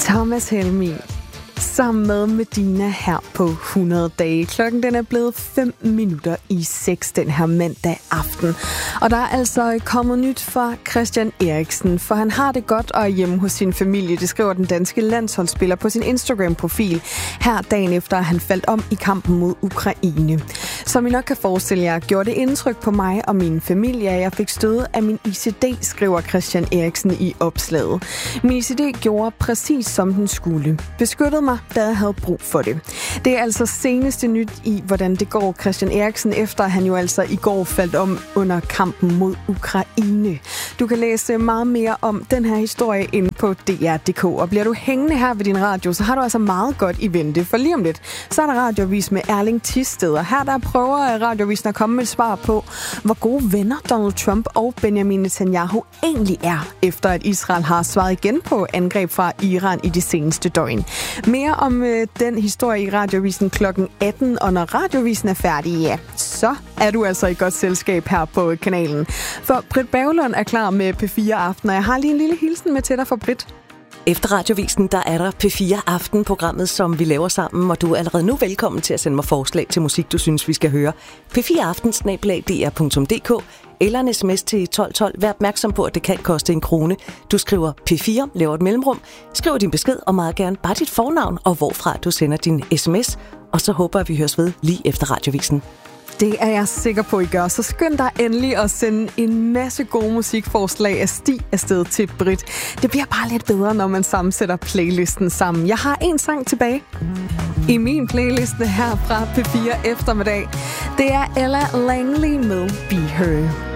Thomas Helmig sammen med Medina her på 100 dage. Klokken den er blevet 5:05 den her mandag aften. Og der er altså kommet nyt fra Christian Eriksen, for han har det godt og er hjemme hos sin familie. Det skriver den danske landsholdsspiller på sin Instagram-profil her dagen efter, at han faldt om i kampen mod Ukraine. Som I nok kan forestille jer, gjorde det indtryk på mig og min familie, at jeg fik stød af min ICD, skriver Christian Eriksen i opslaget. Min ICD gjorde præcis som den skulle. Beskyttede mig, da jeg havde brug for det. Det er altså seneste nyt i, hvordan det går Christian Eriksen, efter han jo altså i går faldt om under kampen mod Ukraine. Du kan læse meget mere om den her historie inde på DR.dk, og bliver du hængende her ved din radio, så har du altså meget godt i vente. For lige om lidt, så er der radioavis med Erling Thisted, og her der prøver radiovisen at komme med et svar på, hvor gode venner Donald Trump og Benjamin Netanyahu egentlig er, efter at Israel har svaret igen på angreb fra Iran i de seneste døgn. Mere om den historie i radiovisen klokken 18, og når radiovisen er færdig, ja, så er du altså i godt selskab her på kanalen. For Britt Berglund er klar med P4 Aften, og jeg har lige en lille hilsen med til dig for Britt. Efter radiovisen, der er der P4 Aften-programmet, som vi laver sammen, og du er allerede nu velkommen til at sende mig forslag til musik, du synes, vi skal høre. p4aften@dr.dk eller en sms til 1212. Vær opmærksom på, at det kan koste 1 krone. Du skriver P4, laver et mellemrum, skriver din besked og meget gerne bare dit fornavn og hvorfra du sender din sms. Og så håber vi høres ved lige efter radiovisen. Det er jeg sikker på, I gør. Så skynd dig endelig at sende en masse gode musikforslag afsted til Britt. Det bliver bare lidt bedre, når man sammensætter playlisten sammen. Jeg har en sang tilbage i min playliste her fra P4 eftermiddag. Det er Ella Langley med Be Her.